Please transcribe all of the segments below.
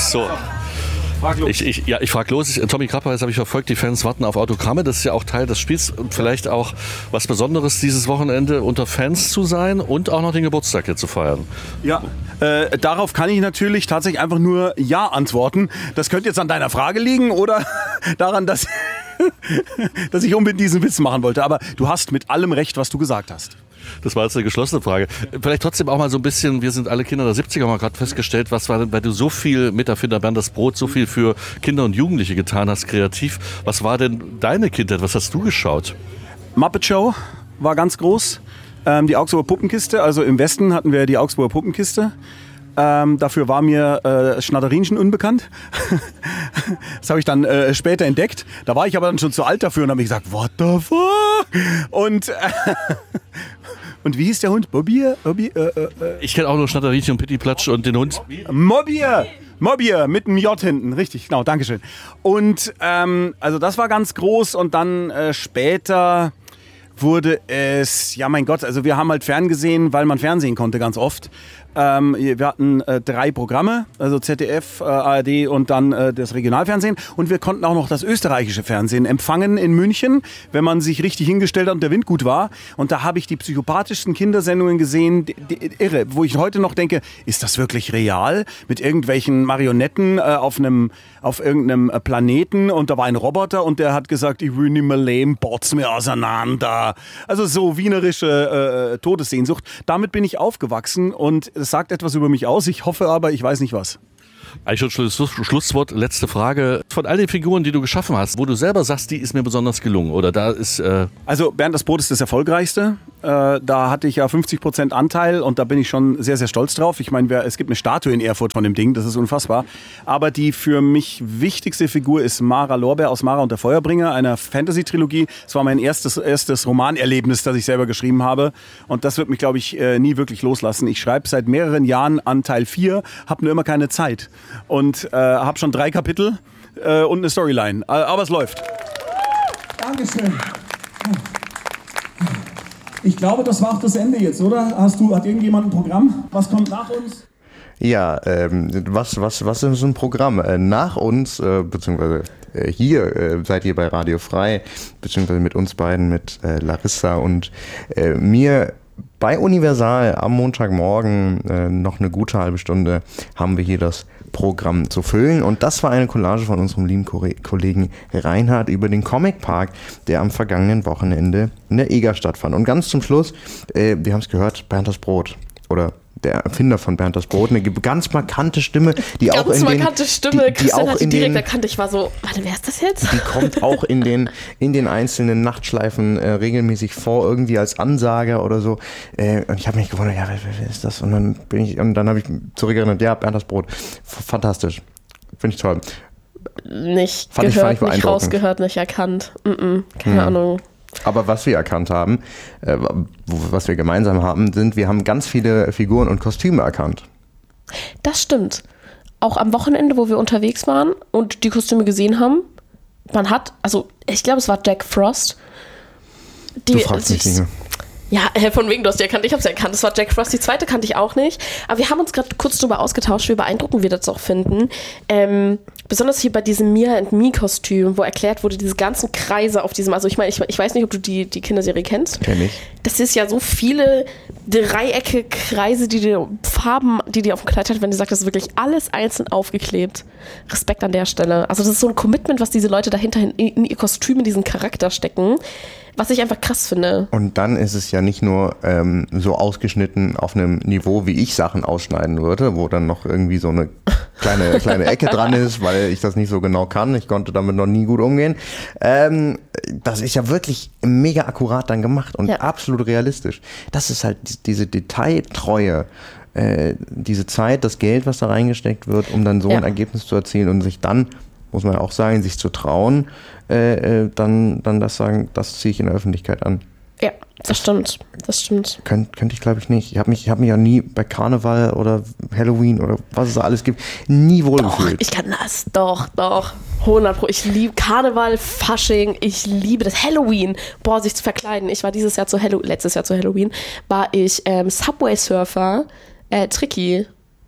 So. Ich frage los. Tommy Krabbeis habe ich verfolgt. Die Fans warten auf Autogramme. Das ist ja auch Teil des Spiels. Und vielleicht auch was Besonderes dieses Wochenende unter Fans zu sein und auch noch den Geburtstag hier zu feiern. Ja, darauf kann ich natürlich tatsächlich einfach nur Ja antworten. Das könnte jetzt an deiner Frage liegen oder daran, dass ich unbedingt diesen Witz machen wollte. Aber du hast mit allem recht, was du gesagt hast. Das war jetzt eine geschlossene Frage. Vielleicht trotzdem auch mal so ein bisschen, wir sind alle Kinder der 70er, haben wir gerade festgestellt, was war denn, weil du so viel mit Erfinder Bernd das Brot, so viel für Kinder und Jugendliche getan hast, kreativ. Was war denn deine Kindheit? Was hast du geschaut? Muppet Show war ganz groß. Die Augsburger Puppenkiste, also im Westen hatten wir die Augsburger Puppenkiste. Dafür war mir Schnatterinchen unbekannt. Das habe ich dann später entdeckt. Da war ich aber dann schon zu alt dafür und habe mir gesagt, what the fuck? Und wie hieß der Hund? Bobbier? Ich kenne auch nur Schnatterinchen und Pittiplatsch und den Hund. Mobbier mit einem J hinten. Richtig, genau, dankeschön. Und also das war ganz groß und dann später wurde es, ja mein Gott, also wir haben halt ferngesehen, weil man Fernsehen konnte ganz oft. Wir hatten 3 Programme, also ZDF, ARD und dann das Regionalfernsehen. Und wir konnten auch noch das österreichische Fernsehen empfangen in München, wenn man sich richtig hingestellt hat und der Wind gut war. Und da habe ich die psychopathischsten Kindersendungen gesehen, irre, wo ich heute noch denke, ist das wirklich real? Mit irgendwelchen Marionetten auf irgendeinem Planeten und da war ein Roboter und der hat gesagt, ich will nicht mehr leben, bot's mir auseinander. Also so wienerische Todessehnsucht. Damit bin ich aufgewachsen und es sagt etwas über mich aus. Ich hoffe aber, ich weiß nicht was. Eigentlich schon Schlusswort, letzte Frage. Von all den Figuren, die du geschaffen hast, wo du selber sagst, die ist mir besonders gelungen, oder da ist... Also Bernd das Brot ist das Erfolgreichste. Da hatte ich ja 50% Anteil und da bin ich schon sehr, sehr stolz drauf. Ich meine, es gibt eine Statue in Erfurt von dem Ding, das ist unfassbar. Aber die für mich wichtigste Figur ist Mara Lorbeer aus Mara und der Feuerbringer, einer Fantasy-Trilogie. Es war mein erstes Romanerlebnis, das ich selber geschrieben habe. Und das wird mich, glaube ich, nie wirklich loslassen. Ich schreibe seit mehreren Jahren an Teil 4, habe nur immer keine Zeit. Und habe schon 3 Kapitel und eine Storyline. Aber es läuft. Dankeschön. Ich glaube, das war auch das Ende jetzt, oder? Hat irgendjemand ein Programm? Was kommt nach uns? Ja, was ist ein Programm? Nach uns, beziehungsweise hier seid ihr bei Radio Frei, beziehungsweise mit uns beiden, mit Larissa und mir. Bei Universal am Montagmorgen noch eine gute halbe Stunde haben wir hier das Programm zu füllen. Und das war eine Collage von unserem lieben Kollegen Reinhard über den Comic Park, der am vergangenen Wochenende in der Eger stattfand. Und ganz zum Schluss, wir haben es gehört, Bernd das Brot oder der Erfinder von Bernd das Brot, eine ganz markante Stimme, die auch in den... Christian hat die direkt erkannt. Ich war so, warte, wer ist das jetzt? Die kommt auch in den einzelnen Nachtschleifen regelmäßig vor, irgendwie als Ansager oder so. Und ich habe mich gewundert, ja, wer ist das? Und dann habe ich zurückerinnert, ja, Bernd das Brot. Fantastisch. Finde ich toll. Nicht gehört, nicht rausgehört, nicht erkannt. Keine Ahnung. Aber was wir erkannt haben, was wir gemeinsam haben, wir haben ganz viele Figuren und Kostüme erkannt. Das stimmt. Auch am Wochenende, wo wir unterwegs waren und die Kostüme gesehen haben, ich glaube, es war Jack Frost. Du fragst mich nicht mehr. Ja, von wegen, du hast die erkannt, ich habe sie erkannt. Das war Jack Frost, die zweite kannte ich auch nicht. Aber wir haben uns gerade kurz darüber ausgetauscht, wie beeindruckend wir das auch finden. Besonders hier bei diesem Mia and Me Kostüm, wo erklärt wurde, diese ganzen Kreise auf diesem, also ich meine, ich weiß nicht, ob du die Kinderserie kennst. Kenn ich. Das ist ja so viele Dreiecke, Kreise, Farben, die auf dem Kleid hat, wenn du sagst, das ist wirklich alles einzeln aufgeklebt. Respekt an der Stelle. Also das ist so ein Commitment, was diese Leute dahinter in ihr Kostüm, in diesen Charakter stecken. Was ich einfach krass finde. Und dann ist es ja nicht nur so ausgeschnitten auf einem Niveau, wie ich Sachen ausschneiden würde, wo dann noch irgendwie so eine kleine Ecke dran ist, weil ich das nicht so genau kann. Ich konnte damit noch nie gut umgehen. Das ist ja wirklich mega akkurat dann gemacht und absolut realistisch. Das ist halt diese Detailtreue, diese Zeit, das Geld, was da reingesteckt wird, um dann so ein Ergebnis zu erzielen und sich dann, muss man auch sagen, sich zu trauen, dann das sagen, das ziehe ich in der Öffentlichkeit an. Ja, das stimmt. Könnte ich, glaube ich, nicht. Ich hab mich ja nie bei Karneval oder Halloween oder was es da alles gibt, nie wohlgefühlt. Ich kann das. Doch. 100%. Ich liebe Karneval, Fasching, ich liebe das. Halloween. Boah, sich zu verkleiden. Ich war letztes Jahr zu Halloween, war ich Subway-Surfer, Tricky.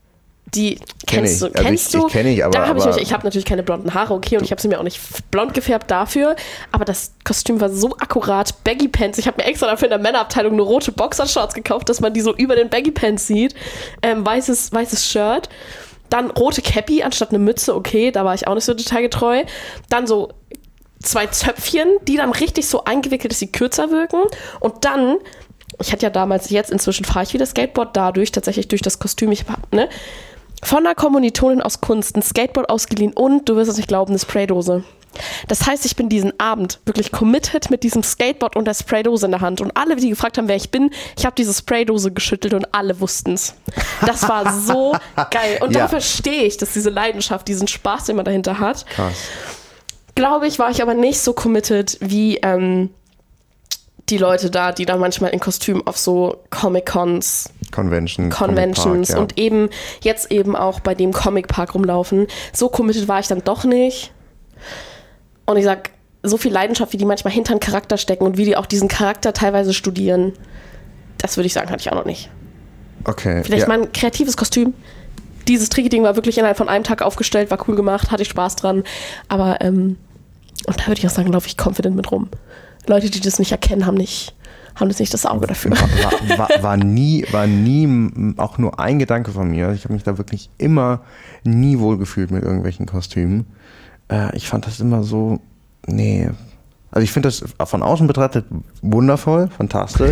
Die kennst du? Ich kenne ich, aber... Ich habe natürlich keine blonden Haare, okay, und ich habe sie mir auch nicht blond gefärbt dafür, aber das Kostüm war so akkurat. Baggy Pants, ich habe mir extra dafür in der Männerabteilung eine rote Boxershorts gekauft, dass man die so über den Baggy Pants sieht. Weißes Shirt. Dann rote Cappy anstatt eine Mütze, okay, da war ich auch nicht so detailgetreu. Dann so 2 Zöpfchen, die dann richtig so eingewickelt, dass sie kürzer wirken. Und dann, ich hatte ja damals, inzwischen fahre ich wieder Skateboard tatsächlich durch das Kostüm. Ich habe, von einer Kommilitonin aus Kunst ein Skateboard ausgeliehen und, du wirst es nicht glauben, eine Spraydose. Das heißt, ich bin diesen Abend wirklich committed mit diesem Skateboard und der Spraydose in der Hand. Und alle, die gefragt haben, wer ich bin, ich habe diese Spraydose geschüttelt und alle wussten es. Das war so geil. Und dafür stehe ich, dass diese Leidenschaft, diesen Spaß, den man dahinter hat. Krass. Glaube ich, war ich aber nicht so committed wie die Leute da, die da manchmal in Kostüm auf so Comic-Cons, Conventions Park, und jetzt auch bei dem Comic-Park rumlaufen. So committed war ich dann doch nicht. Und ich sag, so viel Leidenschaft, wie die manchmal hinter einen Charakter stecken und wie die auch diesen Charakter teilweise studieren, das würde ich sagen, hatte ich auch noch nicht. Okay. Vielleicht mal ein kreatives Kostüm. Dieses Tricky-Ding war wirklich innerhalb von einem Tag aufgestellt, war cool gemacht, hatte ich Spaß dran. Aber, und da würde ich auch sagen, laufe ich confident mit rum. Leute, die das nicht erkennen, haben jetzt nicht das Auge dafür. War nie auch nur ein Gedanke von mir. Ich habe mich da wirklich nie wohl gefühlt mit irgendwelchen Kostümen. Ich fand das immer so, Also ich finde das von außen betrachtet wundervoll, fantastisch.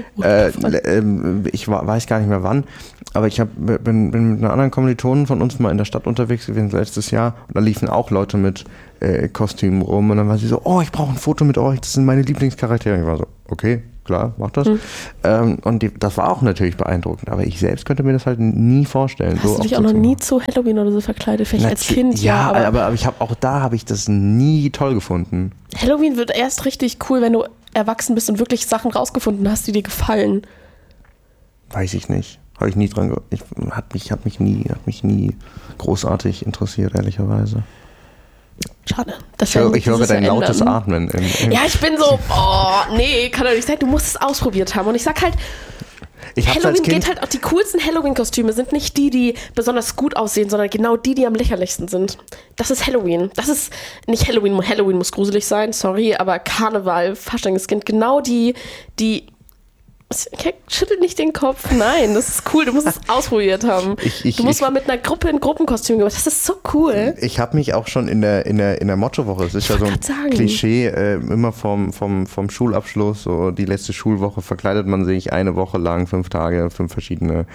Ich weiß gar nicht mehr wann, aber bin mit einer anderen Kommilitonin von uns mal in der Stadt unterwegs gewesen letztes Jahr und da liefen auch Leute mit Kostümen rum und dann war sie so, ich brauche ein Foto mit euch, das sind meine Lieblingscharaktere. Ich war so, okay, klar, mach das. Und das war auch natürlich beeindruckend, aber ich selbst könnte mir das halt nie vorstellen. Hast du dich auch noch nie zu Halloween oder so verkleidet? Vielleicht als Kind, ja. Aber habe ich das nie toll gefunden. Halloween wird erst richtig cool, wenn du erwachsen bist und wirklich Sachen rausgefunden hast, die dir gefallen. Weiß ich nicht. Habe ich nie dran hat mich nie großartig interessiert, ehrlicherweise. Schade. Ich höre dein lautes Atmen. Ja, ich bin so, kann doch nicht sein, du musst es ausprobiert haben. Und ich sag halt, Halloween geht halt auch, die coolsten Halloween-Kostüme sind nicht die besonders gut aussehen, sondern genau die am lächerlichsten sind. Das ist Halloween. Das ist nicht Halloween. Halloween muss gruselig sein, sorry, aber Karneval, Faschingskind, genau die schüttelt nicht den Kopf. Nein, das ist cool. Du musst es ausprobiert haben. Du musst mal mit einer Gruppe ein Gruppenkostüm gemacht. Das ist so cool. Ich habe mich auch schon in der Mottowoche, das ist ja so ein Klischee, immer vom Schulabschluss, so die letzte Schulwoche verkleidet man sich eine Woche lang, 5 Tage, 5 verschiedene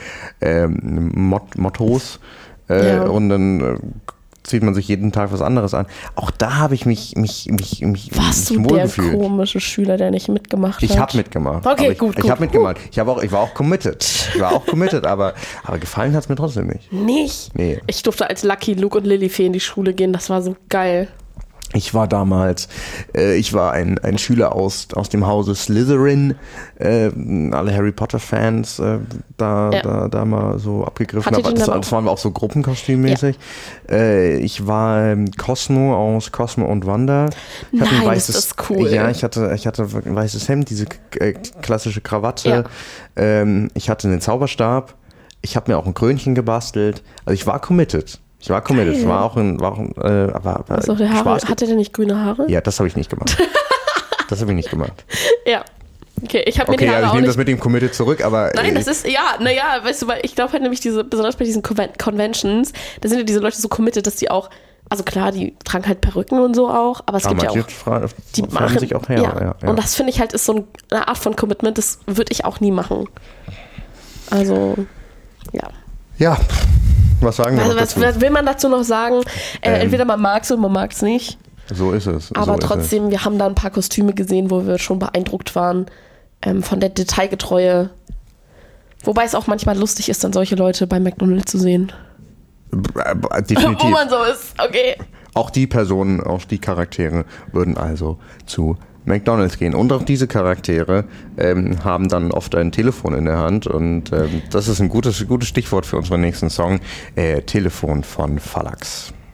Mottos und dann zieht man sich jeden Tag was anderes an. Auch da habe ich mich Warst du der komische Schüler, der nicht mitgemacht hat? Ich habe mitgemacht. Okay, gut. Ich habe mitgemacht. Ich war auch committed. Aber gefallen hat es mir trotzdem nicht. Nicht? Nee. Ich durfte als Lucky, Luke und Lilifee in die Schule gehen. Das war so geil. Ich war damals, ein Schüler aus dem Hause Slytherin, alle Harry Potter Fans da mal so abgegriffen. Das waren wir auch so gruppenkostümmäßig. Ja. Ich war Cosmo aus Cosmo und Wanda. Das ist cool. Ja, ich hatte ein weißes Hemd, diese klassische Krawatte. Ja. Ich hatte einen Zauberstab. Ich habe mir auch ein Krönchen gebastelt. Also ich war committed. Es war auch also der Haare, hatte der nicht grüne Haare? Ja, das habe ich nicht gemacht. Ja. Okay, ich habe mir die Haare ich auch nehme nicht... das mit dem Committed zurück, aber... Nein, das ist, weißt du, weil ich glaube halt nämlich besonders bei diesen Conventions, da sind ja diese Leute so committed, dass die auch, also klar, die tragen halt Perücken und so auch, aber es gibt ja auch... Die machen sich auch her. Ja. Und das finde ich halt ist so eine Art von Commitment, das würde ich auch nie machen. Also, ja. Ja, was sagen wir dazu? Was will man dazu noch sagen? Entweder man mag es oder man mag es nicht. So ist es. Aber trotzdem, wir haben da ein paar Kostüme gesehen, wo wir schon beeindruckt waren von der Detailgetreue. Wobei es auch manchmal lustig ist, dann solche Leute bei McDonald's zu sehen. Definitiv. Wo man so ist, okay. Auch die Personen, auch die Charaktere würden also zu McDonald's gehen. Und auch diese Charaktere haben dann oft ein Telefon in der Hand. Und das ist ein gutes Stichwort für unseren nächsten Song. Telefon von Phalanx.